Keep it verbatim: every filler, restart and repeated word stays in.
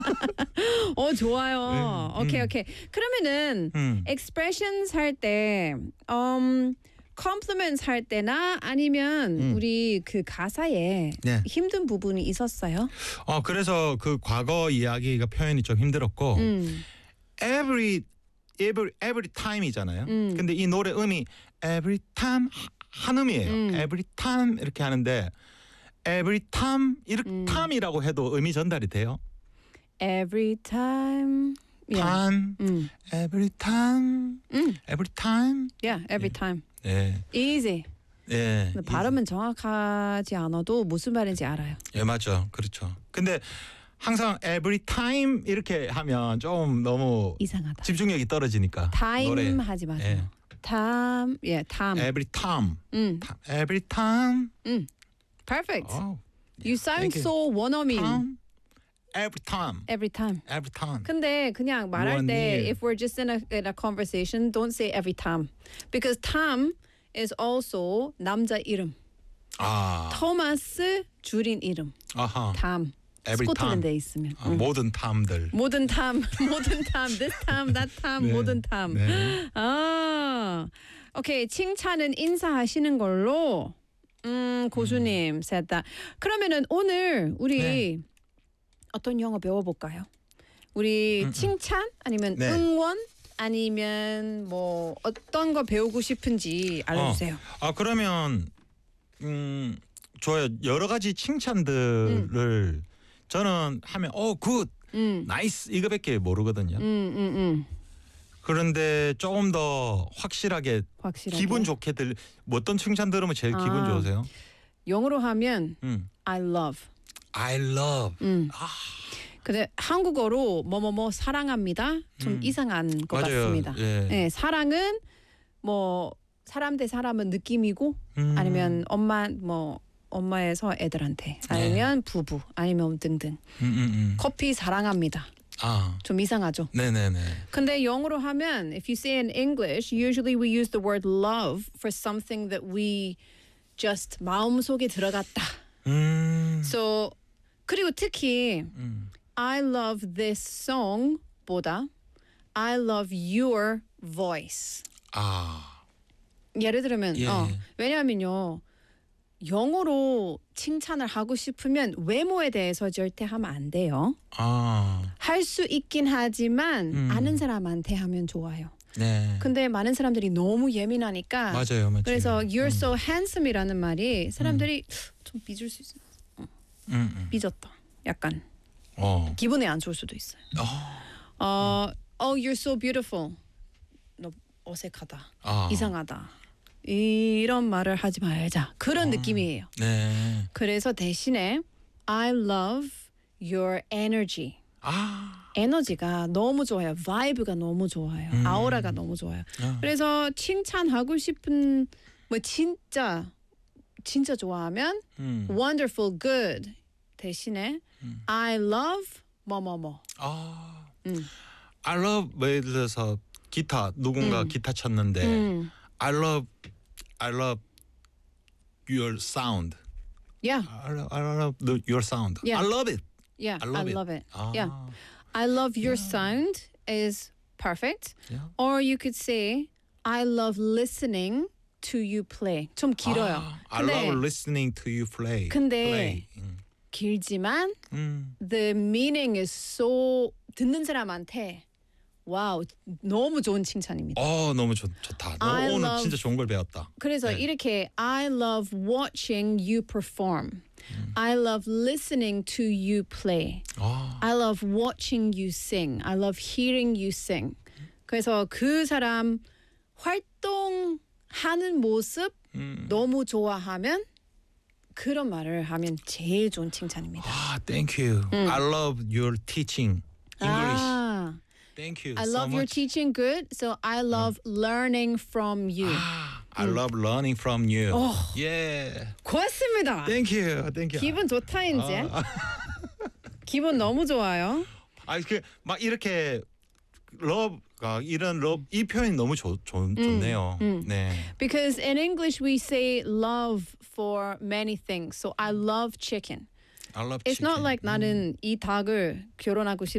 어 좋아요. 네, 오케이 음. 오케이. 그러면은 음. expressions 할 때, um, compliments 할 때나 아니면 음. 우리 그 가사에 네. 힘든 부분이 있었어요? 어 그래서 그 과거 이야기가 표현이 좀 힘들었고 음. every every every time이잖아요. 음. 근데 이 노래 음이 every time 하- 한 음이에요. 음. every time 이렇게 하는데 every time 이렇게 음. time이라고 해도 의미 전달이 돼요. Every time. Yeah. time 음. every time 음. every time Yeah, every time. 예. Easy. 예. 근데 발음은 정확하지 않아도 무슨 말인지 알아요. 예, 맞죠. 그렇죠. 근데 항상 every time 이렇게 하면 좀 너무 이상하다. 집중력이 떨어지니까. time 노래. 하지 마세요. time. Yeah, time. every time. 음. every time. 음. Perfect. Oh, You sound thank you. so 원어민. time. every time. Every time. every time. 근데 그냥 말할 One 때 year. if we're just in a in a conversation, don't say every time. Because Tom is also 남자 이름. 아. 토마스 줄인 이름. 아하. Tom. Every 스코틀랜드에 있으면. 아, 모든 탐들. 모든 Tom, 모든 Tom, this Tom, that Tom, 네. 모든 Tom. 네. 아, 오케이. 칭찬은 인사하시는 걸로. 음, 고수님, 셋다. 그러면은 오늘 우리 네. 어떤 영어 배워볼까요? 우리 음, 칭찬 아니면 네. 응원 아니면 뭐 어떤 거 배우고 싶은지 알려주세요. 어. 아 그러면 음 좋아요. 여러 가지 칭찬들을 저는 하면 어 굿, 음, 나이스 이거밖에 모르거든요. 음, 음, 음. 그런데 조금 더 확실하게 확실하게. 기분 좋게 들 뭐 어떤 칭찬 들으면 제일 기분 아. 좋으세요? 영어로 하면 음. I love. I love. 음. 아, 근데 한국어로 뭐뭐뭐 사랑합니다. 좀 음. 이상한 것 맞아요. 같습니다. 예. 네, 사랑은 뭐 사람 대 사람은 느낌이고 음. 아니면 엄마 뭐 엄마에서 애들한테 아니면 부부 아니면 등등. 음, 음, 음. 커피 사랑합니다. 아, 좀 이상하죠. 네네네. 근데 영어로 하면 if you say in English, usually we use the word love for something that we just 마음속에 들어갔다. 음. So 그리고 특히 음. I love this song보다 I love your voice. 아, 예를 들면 예. 어, 왜냐하면요. 영어로 칭찬을 하고 싶으면 외모에 대해서 절대 하면 안 돼요. 아, 할 수 있긴 하지만 음. 아는 사람한테 하면 좋아요. 네. 근데 많은 사람들이 너무 예민하니까 맞아요, 맞아요. 그래서 you're 음. so handsome이라는 말이 사람들이 좀 삐질 수 있어요. 음, 음. 삐졌다. 약간 어. 기분이 안 좋을 수도 있어요. 어. 어, oh you're so beautiful. 너 어색하다. 아. 이상하다. 이런 말을 하지 말자. 그런 아. 느낌이에요. 네. 그래서 대신에 I love your energy. 아. 에너지가 너무 좋아요. 바이브가 너무 좋아요. 음. 아우라가 너무 좋아요. 아. 그래서 칭찬하고 싶은 뭐 진짜 진짜 좋아하면 음. wonderful, good 대신에 음. I love 뭐뭐뭐. 아. 음. I love 예를 들어서 기타 누군가 음. 기타 쳤는데 음. I love I love your sound. Yeah, I love, I love the, your sound. Yeah. I love it. yeah, I love it. it. 아. Yeah, I love your sound is perfect. Yeah. Or you could say I love listening to you play. 좀 길어요. 아, I 근데 love listening to you play. 근데 play. 음. 길지만 음. the meaning is so 듣는 사람한테 와우 너무 좋은 칭찬입니다. 어 너무 좋, 좋다. 너 I 오늘 love- 진짜 좋은 걸 배웠다. 그래서 네. 이렇게 I love watching you perform. 음. I love listening to you play. 아, I love watching you sing. I love hearing you sing. 그래서 그 사람 활동하는 모습 음. 너무 좋아하면 그런 말을 하면 제일 좋은 칭찬입니다. 아, thank you. I love your teaching English. 아, Thank you I so love your much. teaching good. So I love learning from you. 아, I love learning from you. 어. Yeah. 고맙습니다. Thank you. Thank you. 기분 좋다 이제. 아, 기분 너무 좋아요. 아니 그막 이렇게 love가 이런 love 이 표현이 너무 좋, 좋, 좋네요. 음. 네. Because in English we say love for many things. So I love chicken. I love It's not chicken. like 나는 이 닭을 결혼하고 싶